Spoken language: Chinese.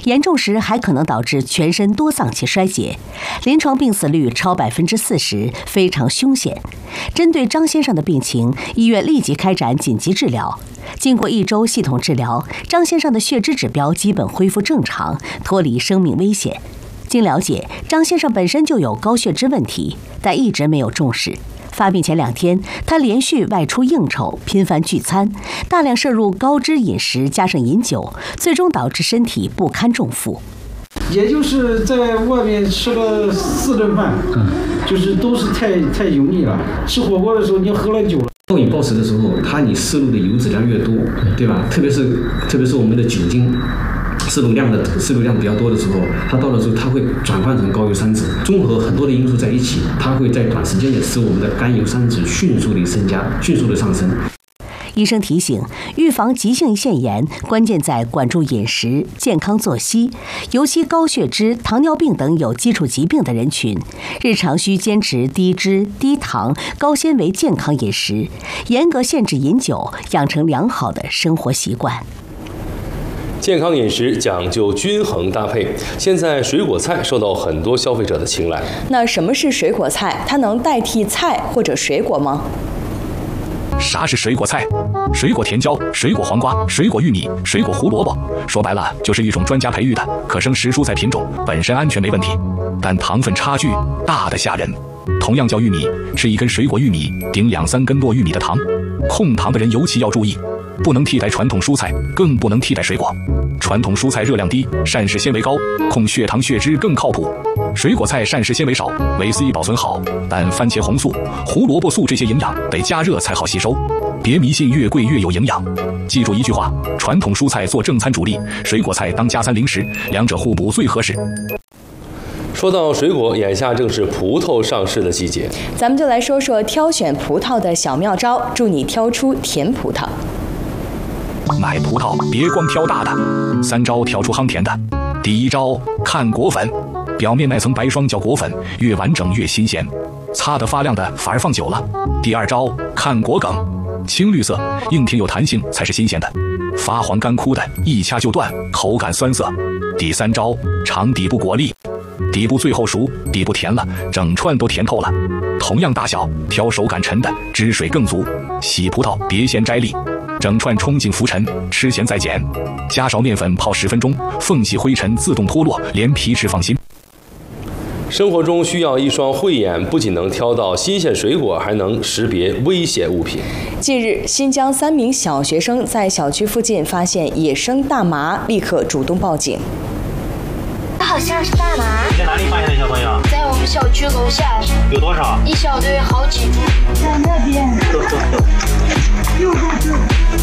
严重时还可能导致全身多脏器衰竭，临床病死率超40%，非常凶险。针对张先生的病情，医院立即开展紧急治疗。经过1周系统治疗，张先生的血脂指标基本恢复正常，脱离生命危险。经了解，张先生本身就有高血脂问题，但一直没有重视。发病前2天，他连续外出应酬，频繁聚餐，大量摄入高脂饮食，加上饮酒，最终导致身体不堪重负。 也就是在外面吃了4顿饭，就是都是太油腻了。吃火锅的时候，你喝了酒了。 暴饮暴食的时候，你摄入的油脂量越多，对吧？特别是我们的酒精。摄入量比较多的时候，它到了之后，它会转换成高油三酯，综合很多的因素在一起，它会在短时间内使我们的甘油三酯迅速的上升。 医生提醒，预防急性胰腺炎，关键在管住饮食、健康作息，尤其高血脂、糖尿病等有基础疾病的人群，日常需坚持低脂、低糖、高纤维健康饮食，严格限制饮酒，养成良好的生活习惯。 健康饮食讲究均衡搭配，现在水果菜受到很多消费者的青睐。 那什么是水果菜？它能代替菜或者水果吗？ 啥是水果菜？水果甜椒、水果黄瓜、水果玉米、水果胡萝卜，说白了就是一种专家培育的可生食蔬菜品种，本身安全没问题，但糖分差距大得吓人。同样叫玉米，吃1根水果玉米顶2-3根糯玉米的糖。控糖的人尤其要注意，不能替代传统蔬菜，更不能替代水果。传统蔬菜热量低，膳食纤维高，控血糖血脂更靠谱。水果菜膳食纤维少，维 C 保存好，但番茄红素、胡萝卜素这些营养得加热才好吸收。别迷信越贵越有营养，记住一句话：传统蔬菜做正餐主力，水果菜当加餐零食，两者互补最合适。 说到水果，眼下正是葡萄上市的季节， 咱们就来说说挑选葡萄的小妙招，助你挑出甜葡萄。 买葡萄别光挑大的，3招挑出夯甜的。第1招，看果粉，表面那层白霜叫果粉，越完整越新鲜，擦得发亮的反而放久了。第2招，看果梗，青绿色、硬甜有弹性才是新鲜的，发黄干枯的一掐就断，口感酸涩。第3招，尝底部果粒，底部最后熟，底部甜了，整串都甜透了。同样大小，挑手感沉的，汁水更足。洗葡萄别先摘粒，整串冲进浮尘，吃前再剪。加勺面粉泡10分钟，缝隙灰尘自动脱落，连皮吃放心。 生活中需要一双慧眼，不仅能挑到新鲜水果，还能识别危险物品。 近日，新疆3名小学生在小区附近发现野生大麻，立刻主动报警。 它好像是大麻。 你在哪里发现的，小朋友？ 在我们小区楼下。 有多少？ 一小堆，好几株。 在那边。